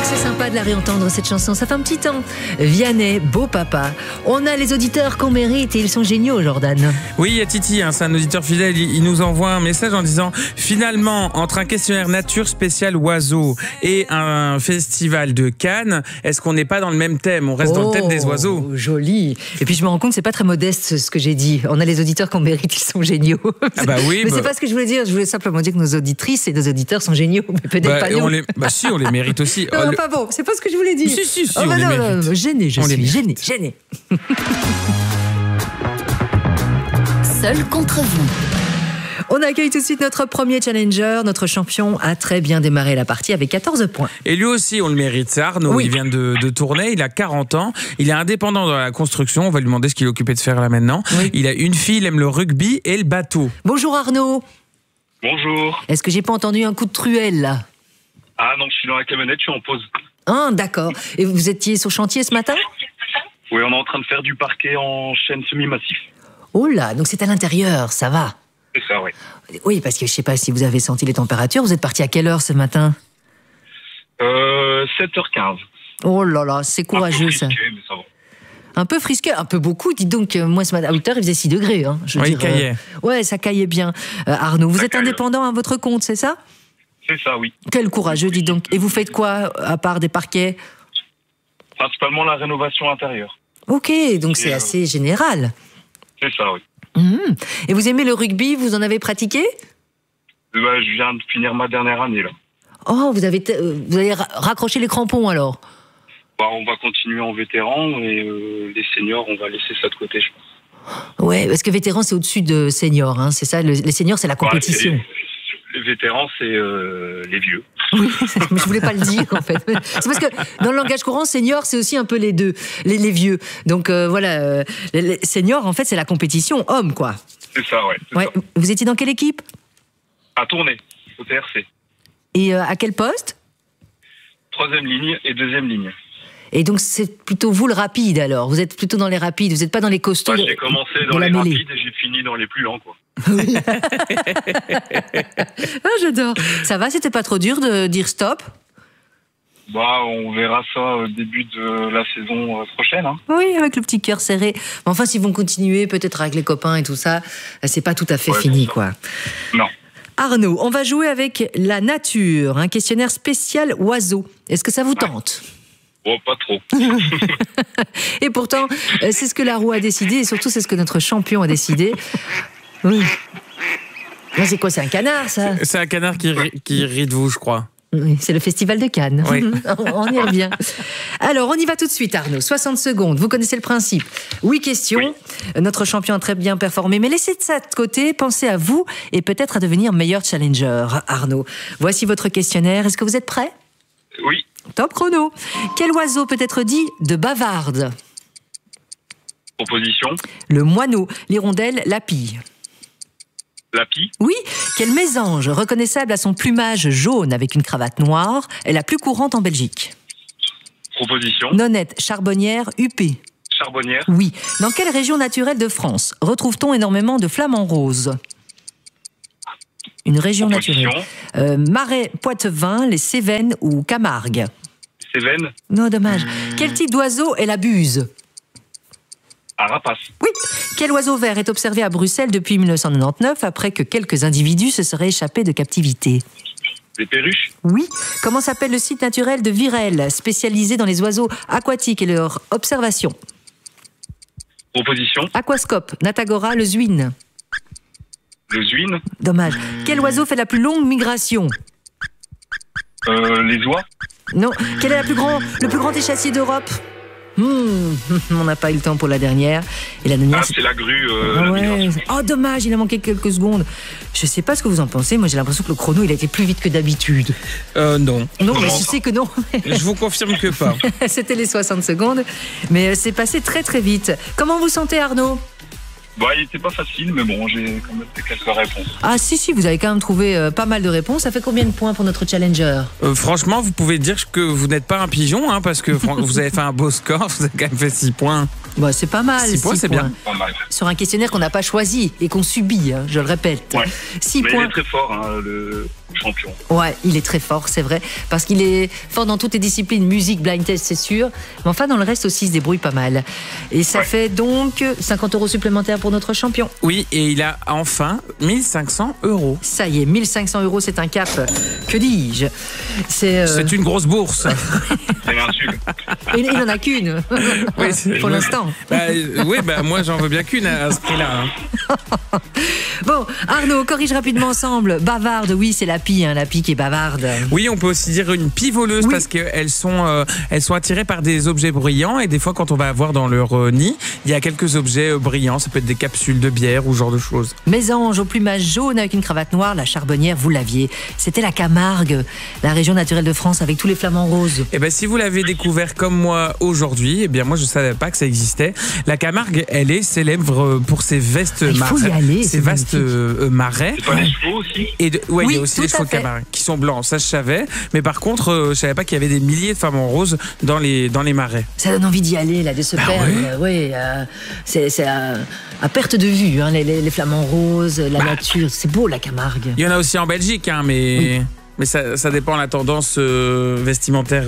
que c'est sympa de la réentendre cette chanson, ça fait un petit temps. Vianney, beau papa. On a les auditeurs qu'on mérite et ils sont géniaux, Jordan. Oui, il y a Titi, c'est un auditeur fidèle, il nous envoie un message en disant « Finalement, entre un questionnaire nature spécial oiseaux et un festival de Cannes, est-ce qu'on n'est pas dans le même thème? On reste dans le thème des oiseaux. » Joli. Et puis je me rends compte, c'est pas très modeste ce que j'ai dit. On a les auditeurs qu'on mérite, ils sont géniaux. Ah bah oui, mais c'est pas ce que je voulais dire. Je voulais simplement dire que nos auditrices et nos auditeurs sont géniaux. Mais peut-être pas nous. Si, on les mérite aussi. Non, pas bon, c'est pas ce que je voulais dire. Si, on les mérite. Gêné, je suis gêné. Seul contre vous. On accueille tout de suite notre premier challenger. Notre champion a très bien démarré la partie avec 14 points. Et lui aussi, on le mérite. C'est Arnaud. Oui. Il vient de tourner. Il a 40 ans. Il est indépendant dans la construction. On va lui demander ce qu'il est occupé de faire là maintenant. Oui. Il a une fille, il aime le rugby et le bateau. Bonjour Arnaud. Bonjour. Est-ce que j'ai pas entendu un coup de truelle là? Ah non, je suis dans la camionnette, je suis en pause. Ah d'accord. Et vous étiez sur chantier ce matin? Oui, on est en train de faire du parquet en chêne semi-massif. Oh là, donc c'est à l'intérieur, ça va? C'est ça, oui. Oui, parce que je sais pas si vous avez senti les températures. Vous êtes parti à quelle heure ce matin? 7h15. Oh là là, c'est courageux ça. Mais ça va. Un peu frisqué, un peu beaucoup. Dites donc, moi ce matin à 8h, il faisait 6 degrés. Hein, il caillait. Ouais, ça caillait bien. Arnaud, vous êtes indépendant à votre compte, c'est ça? C'est ça, oui. Quel courageux, dites donc. Et vous faites quoi, à part des parquets? Principalement la rénovation intérieure. Ok, donc c'est assez général. C'est ça, oui. Et vous aimez le rugby? Vous en avez pratiqué? Je viens de finir ma dernière année, là. Oh, vous avez raccroché les crampons, alors? On va continuer en vétéran, et les seniors, on va laisser ça de côté, je pense. Ouais, parce que vétéran, c'est au-dessus de seniors, hein, c'est ça? Les seniors, c'est la compétition. Les vétérans, c'est les vieux. Oui, mais je voulais pas le dire, en fait. C'est parce que dans le langage courant, senior, c'est aussi un peu les deux, les vieux. Donc voilà, les seniors, en fait, c'est la compétition homme, quoi. C'est ça, ouais. Ouais. Ça. Vous étiez dans quelle équipe? À Tournai, au TRC. Et à quel poste? 3e ligne et 2e ligne. Et donc, c'est plutôt vous le rapide, alors? Vous êtes plutôt dans les rapides, vous n'êtes pas dans les costauds? J'ai commencé dans les rapides et j'ai fini dans les plus lents, quoi. J'adore. Ça va, c'était pas trop dur de dire stop? On verra ça au début de la saison prochaine. Hein. Oui, avec le petit cœur serré. Enfin, s'ils vont continuer, peut-être avec les copains et tout ça, c'est pas tout à fait fini, quoi. Non. Arnaud, on va jouer avec la nature, un questionnaire spécial oiseau. Est-ce que ça vous tente? Oh, pas trop. Et pourtant, c'est ce que la roue a décidé et surtout, c'est ce que notre champion a décidé. Oui. C'est quoi, c'est un canard, ça? C'est un canard qui rit de vous, je crois. Oui, c'est le festival de Cannes. Oui. On y revient. Alors, on y va tout de suite, Arnaud. 60 secondes. Vous connaissez le principe. Oui, question. Oui. Notre champion a très bien performé. Mais laissez ça de côté. Pensez à vous et peut-être à devenir meilleur challenger, Arnaud. Voici votre questionnaire. Est-ce que vous êtes prêt? Oui. Top chrono. Quel oiseau peut être dit de bavarde? Proposition. Le moineau, l'hirondelle, la pie. La pie. Oui. Quelle mésange, reconnaissable à son plumage jaune avec une cravate noire, est la plus courante en Belgique? Proposition. Nonnette, charbonnière, huppée. Charbonnière. Oui. Dans quelle région naturelle de France retrouve-t-on énormément de flamants roses? Une région naturelle. Marais, Poitevin, les Cévennes ou Camargue? Cévennes. Non, dommage. Quel type d'oiseau est la buse? Un rapace. Oui. Quel oiseau vert est observé à Bruxelles depuis 1999 après que quelques individus se seraient échappés de captivité? Les perruches. Oui. Comment s'appelle le site naturel de Virel, spécialisé dans les oiseaux aquatiques et leur observation? Proposition. Aquascope, Natagora, le Zuin. Le Zuin. Dommage. Quel oiseau fait la plus longue migration? Les oies. Non. Quel est le plus grand échassier d'Europe? On n'a pas eu le temps pour la dernière. Et la dernière, c'est la grue. Oh, dommage, il a manqué quelques secondes. Je sais pas ce que vous en pensez. Moi, j'ai l'impression que le chrono, il a été plus vite que d'habitude. Non. Non, mais je sais que non. Je vous confirme que pas. C'était les 60 secondes. Mais c'est passé très, très vite. Comment vous sentez, Arnaud? Il n'était pas facile, mais bon, j'ai quand même fait quelques réponses. Ah si, vous avez quand même trouvé pas mal de réponses. Ça fait combien de points pour notre challenger? Franchement, vous pouvez dire que vous n'êtes pas un pigeon, parce que vous avez fait un beau score, vous avez quand même fait 6 points. C'est pas mal. 6 points, c'est bien. Pas mal. Sur un questionnaire qu'on n'a pas choisi et qu'on subit, je le répète. Ouais. 6 mais points. il est très fort, champion. Ouais, il est très fort, c'est vrai, parce qu'il est fort dans toutes les disciplines, musique, blind test, c'est sûr, mais enfin dans le reste aussi, il se débrouille pas mal. Et ça fait donc 50 € supplémentaires pour notre champion. Oui, et il a enfin 1500 €. Ça y est, 1500 €, c'est un cap. Que dis-je? C'est une grosse bourse. C'est l'insulte. Il n'en a qu'une, Oui, pour l'instant. Oui, moi j'en veux bien qu'une à ce prix-là. Hein. Bon, Arnaud, corrige rapidement ensemble. Bavarde, oui, c'est la pie qui est bavarde. Oui, on peut aussi dire une pie voleuse parce qu'elles sont attirées par des objets brillants et des fois quand on va voir dans leur nid, il y a quelques objets brillants, ça peut être des capsules de bière ou ce genre de choses. Mésange au plumage jaune avec une cravate noire, la charbonnière, vous l'aviez. C'était la Camargue, la région naturelle de France avec tous les flamants roses. Et bien si vous l'avez découvert comme moi aujourd'hui, eh bien moi je ne savais pas que ça existait. La Camargue, elle est célèbre pour ses vestes marais. Ses vastes marais. C'est pas les chevaux aussi? Il y a aussi les chevaux de Camargue qui sont blancs, ça je savais. Mais par contre, je savais pas qu'il y avait des milliers de flamants roses dans les marais. Ça donne envie d'y aller, là, de se perdre. Oui, c'est à perte de vue, hein, les flamants roses, la nature. C'est beau, la Camargue. Il y en a aussi en Belgique, hein, mais... Oui. Mais ça dépend de la tendance vestimentaire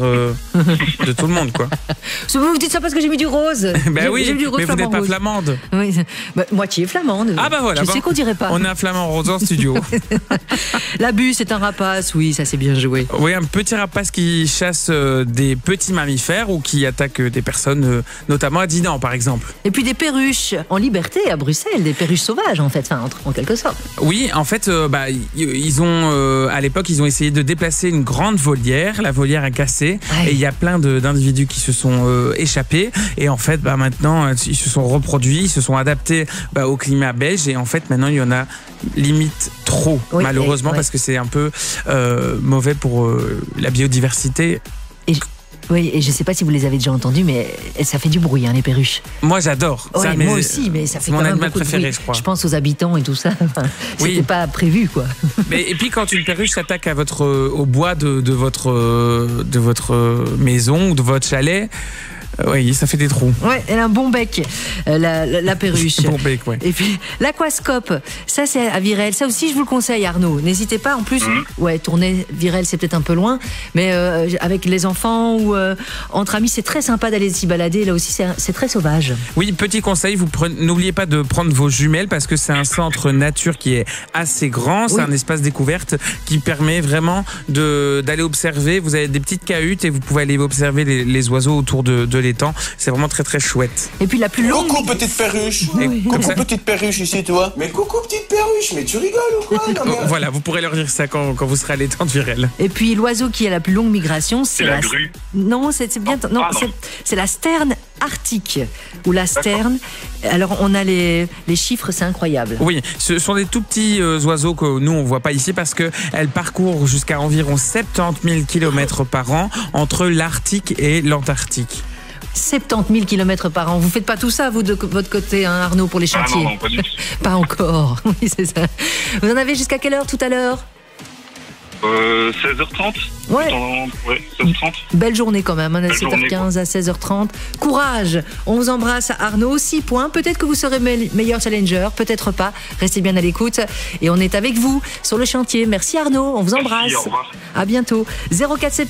de tout le monde, quoi. Vous dites ça parce que j'ai mis du rose. Ben oui, j'ai mis du rose, mais vous n'êtes pas flamande. Oui, moitié flamande. Ah bah voilà. Je sais qu'on dirait pas. On a un flamand rose en studio. L'abus, c'est un rapace, oui, ça c'est bien joué. Oui, un petit rapace qui chasse des petits mammifères ou qui attaque des personnes, notamment à Dinan, par exemple. Et puis des perruches en liberté à Bruxelles, des perruches sauvages en fait, en quelque sorte. Oui, en fait, ils ont à l'époque ils ont essayé de déplacer une grande volière. La volière a cassé et il y a plein d'individus qui se sont échappés. Et en fait, maintenant, ils se sont reproduits, ils se sont adaptés au climat belge. Et en fait, maintenant, il y en a limite trop, malheureusement, parce que c'est un peu mauvais pour la biodiversité. Oui, et je ne sais pas si vous les avez déjà entendus, mais ça fait du bruit, hein, les perruches. Moi, j'adore. Ouais, ça, moi aussi, mais ça fait quand même beaucoup de bruit. Je crois. Je pense aux habitants et tout ça. C'était pas prévu, quoi. Et puis, quand une perruche s'attaque à au bois de votre maison ou de votre chalet, oui, ça fait des trous. Ouais, elle a un bon bec, la perruche. Bon bec, ouais. Et puis, l'aquascope, ça c'est à Virel. Ça aussi, je vous le conseille, Arnaud. N'hésitez pas. En plus, tourner Virel, c'est peut-être un peu loin, mais avec les enfants ou entre amis, c'est très sympa d'aller s'y balader. Là aussi, c'est très sauvage. Oui, petit conseil, n'oubliez pas de prendre vos jumelles parce que c'est un centre nature qui est assez grand. C'est un espace découverte qui permet vraiment d'aller observer. Vous avez des petites cahutes et vous pouvez aller observer les oiseaux autour de l'étang. C'est vraiment très très chouette. Et puis la plus longue... Coucou petite perruche. Coucou petite perruche ici, toi. Mais coucou petite perruche, mais tu rigoles ou quoi? Voilà, vous pourrez leur dire ça quand vous serez à l'étang de Virel. Et puis l'oiseau qui a la plus longue migration, c'est la grue. Non, c'est bien... Non, c'est la sterne arctique ou la sterne. Alors on a les chiffres, c'est incroyable. Oui, ce sont des tout petits oiseaux que nous on voit pas ici parce que elles parcourent jusqu'à environ 70 000 km par an entre l'Arctique et l'Antarctique. 70 000 km par an. Vous faites pas tout ça, vous, de votre côté, hein, Arnaud, pour les chantiers? Non, pas du tout. Pas encore. Oui, c'est ça. Vous en avez jusqu'à quelle heure tout à l'heure? 16h30. Ouais. 16h30. Belle journée quand même, hein, de 7h15 à 16h30. Courage. On vous embrasse, Arnaud. 6 points. Peut-être que vous serez meilleur challenger, peut-être pas. Restez bien à l'écoute. Et on est avec vous sur le chantier. Merci Arnaud. On vous embrasse. Merci, au revoir. À bientôt. 04